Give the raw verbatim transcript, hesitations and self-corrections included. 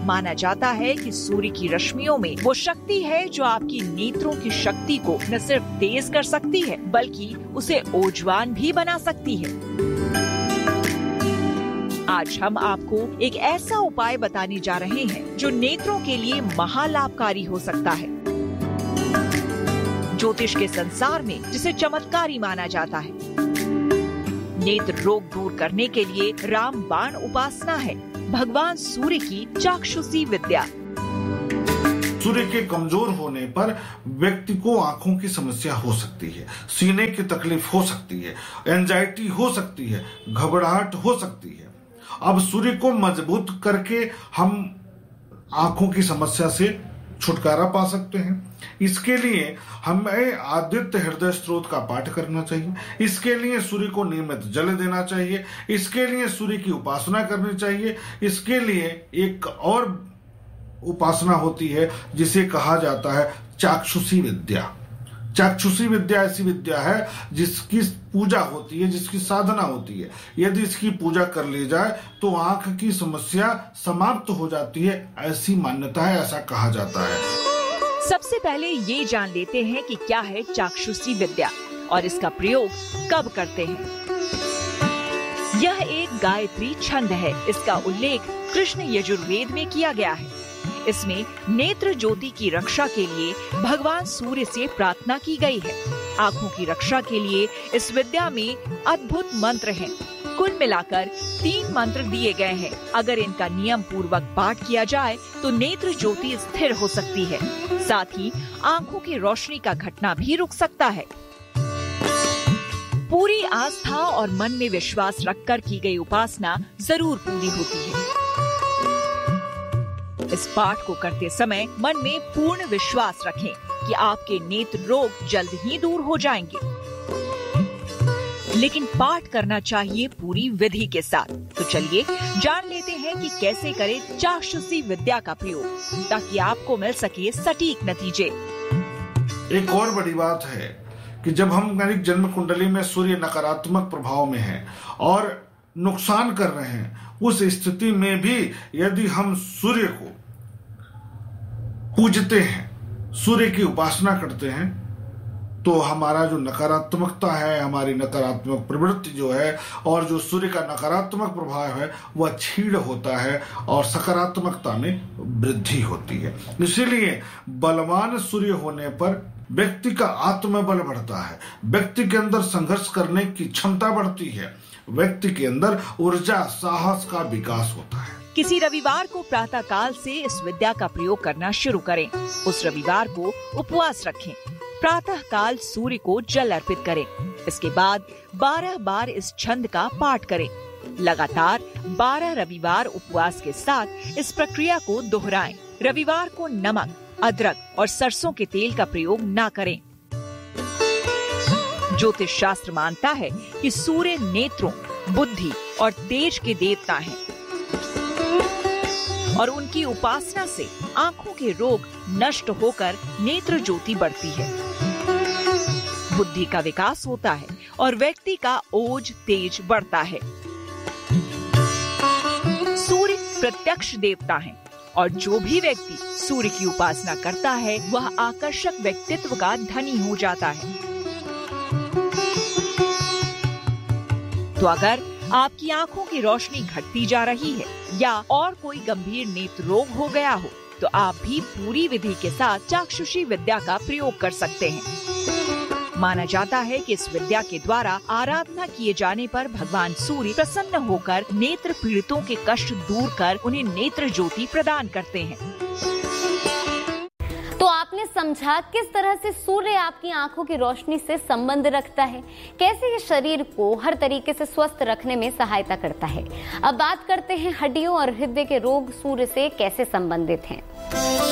माना जाता है कि सूर्य की रश्मियों में वो शक्ति है जो आपकी नेत्रों की शक्ति को न सिर्फ तेज कर सकती है बल्कि उसे ओजवान भी बना सकती है। आज हम आपको एक ऐसा उपाय बताने जा रहे हैं जो नेत्रों के लिए महालाभकारी हो सकता है। ज्योतिष के संसार में जिसे चमत्कारी माना जाता है। नेत्र रोग दूर करने के लिए रामबाण उपासना है भगवान सूर्य की चाक्षुषी विद्या। सूर्य के कमजोर होने पर व्यक्ति को आंखों की समस्या हो सकती है, सीने की तकलीफ हो सकती है, एंजाइटी हो सकती है, घबराहट हो सकती है। अब सूर्य को मजबूत करके हम आंखों की समस्या से छुटकारा पा सकते हैं। इसके लिए हमें आदित्य हृदय स्तोत्र का पाठ करना चाहिए। इसके लिए सूर्य को नियमित जल देना चाहिए। इसके लिए सूर्य की उपासना करनी चाहिए। इसके लिए एक और उपासना होती है जिसे कहा जाता है चाक्षुषी विद्या। चाक्षुषी विद्या ऐसी विद्या है जिसकी पूजा होती है, जिसकी साधना होती है। यदि इसकी पूजा कर ली जाए तो आंख की समस्या समाप्त हो जाती है, ऐसी मान्यता है, ऐसा कहा जाता है। सबसे पहले ये जान लेते हैं कि क्या है चाक्षुषी विद्या और इसका प्रयोग कब करते हैं। यह एक गायत्री छंद है। इसका उल्लेख कृष्ण यजुर्वेद में किया गया है। इसमें नेत्र ज्योति की रक्षा के लिए भगवान सूर्य से प्रार्थना की गई है। आंखों की रक्षा के लिए इस विद्या में अद्भुत मंत्र हैं। कुल मिलाकर तीन मंत्र दिए गए हैं। अगर इनका नियम पूर्वक पाठ किया जाए तो नेत्र ज्योति स्थिर हो सकती है। साथ ही आंखों की रोशनी का घटना भी रुक सकता है। पूरी आस्था और मन में विश्वास रखकर की गई उपासना जरूर पूरी होती है। इस पाठ को करते समय मन में पूर्ण विश्वास रखें कि आपके नेत्र रोग जल्द ही दूर हो जाएंगे। लेकिन पाठ करना चाहिए पूरी विधि के साथ। तो चलिए जान लेते हैं कि कैसे करें चाक्षुषी विद्या का प्रयोग ताकि आपको मिल सके सटीक नतीजे। एक और बड़ी बात है कि जब हम हमारी जन्म कुंडली में सूर्य नकारात्मक प्रभाव में है और नुकसान कर रहे हैं, उस स्थिति में भी यदि हम सूर्य को पूजते हैं, सूर्य की उपासना करते हैं, तो हमारा जो नकारात्मकता है, हमारी नकारात्मक प्रवृत्ति जो है और जो सूर्य का नकारात्मक प्रभाव है वह क्षीण होता है और सकारात्मकता में वृद्धि होती है। इसीलिए बलवान सूर्य होने पर व्यक्ति का आत्मबल बढ़ता है, व्यक्ति के अंदर संघर्ष करने की क्षमता बढ़ती है, व्यक्ति के अंदर ऊर्जा साहस का विकास होता है। किसी रविवार को प्रातः काल से इस विद्या का प्रयोग करना शुरू करें। उस रविवार को उपवास रखें। प्रातः काल सूर्य को जल अर्पित करें। इसके बाद बारह बार इस छंद का पाठ करें। लगातार बारह रविवार उपवास के साथ इस प्रक्रिया को दोहराएं। रविवार को नमक, अदरक और सरसों के तेल का प्रयोग न करें। ज्योतिष शास्त्र मानता है कि सूर्य नेत्रों, बुद्धि और तेज के देवता हैं और उनकी उपासना से आंखों के रोग नष्ट होकर नेत्र ज्योति बढ़ती है, बुद्धि का विकास होता है और व्यक्ति का ओज तेज बढ़ता है। सूर्य प्रत्यक्ष देवता हैं और जो भी व्यक्ति सूर्य की उपासना करता है वह आकर्षक व्यक्तित्व का धनी हो जाता है। तो अगर आपकी आंखों की रोशनी घटती जा रही है या और कोई गंभीर नेत्र रोग हो गया हो तो आप भी पूरी विधि के साथ चाक्षुषी विद्या का प्रयोग कर सकते हैं। माना जाता है कि इस विद्या के द्वारा आराधना किए जाने पर भगवान सूर्य प्रसन्न होकर नेत्र पीड़ितों के कष्ट दूर कर उन्हें नेत्र ज्योति प्रदान करते हैं। तो आपने समझा किस तरह से सूर्य आपकी आंखों की रोशनी से संबंध रखता है, कैसे ये शरीर को हर तरीके से स्वस्थ रखने में सहायता करता है। अब बात करते हैं हड्डियों और हृदय के रोग सूर्य से कैसे संबंधित हैं।